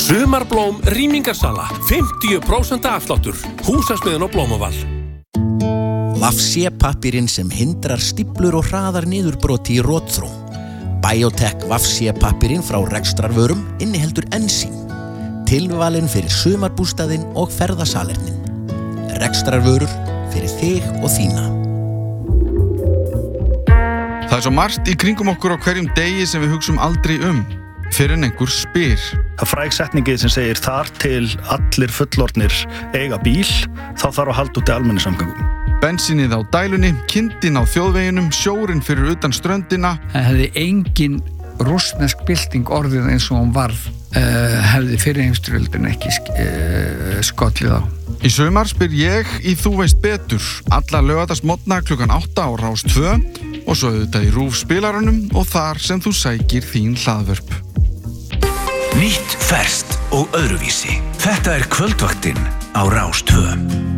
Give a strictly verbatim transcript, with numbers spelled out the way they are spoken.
Sumarblóm rýmingarsala, fimmtíu prósent afsláttur, húsasmiðjan á Blómavall. Vafsé-pappírinn sem hindrar stíflur og hraðar niðurbroti í rotþró. Biotech Vafsé-pappírinn frá rekstrarvörum inniheldur ensím, tilvalinn fyrir sumarbústaðinn og ferðasalernin. Rekstrarvörur fyrir þig og þína. Það er svo margt í kringum okkur á hverjum degi sem við hugsum aldrei um, fyrir en einhver spyr. Það fræg setningið sem segir þar til allir fullorðnir eiga bíl, þá þarf að halda út í almenningssamgöngum. Bensínið á dælunni, kindin á þjóðveginum, sjórinn fyrir utan ströndina. Það hefði engin rússnesk bylting orðið eins og hún varð, uh, hefði fyrir heimsstyrjöldin ekki uh, skollið á. Í sumar spyr ég í Þú veist betur, alla laugardagsmorgna klukkan átta á Rás tvö og svo auðvitað í RÚV spilaranum og þar sem þú sækir þín hlaðvörp. Nýtt, ferskt og öðruvísi. Þetta er kvöldvaktin á Rás tvö.